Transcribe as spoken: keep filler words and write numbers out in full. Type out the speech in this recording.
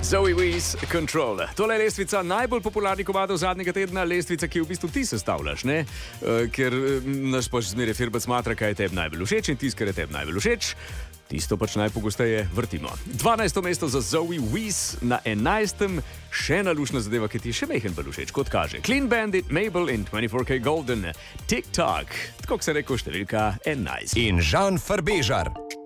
Zoe Wees, Control. Tole je lestvica najbolj popularnih komadov zadnjega tedna, lestvica, ki jo v bistvu ti sestavljaš, ne? Uh, ker naš pač zmeraj firbec matra, kaj je tebi najbolj všeč in tisto, kar je tebi najbolj všeč, tisto pač najpogosteje vrtimo. dvanajsto mesto za Zoe Wees, na enajstem še ena lušna zadeva, ki ti je še mehen bolj všeč, kot kaže. Clean Bandit, Mabel in dvajset štiri K Golden, TikTok, tako se reko številka enajst. In Žan Farbežar.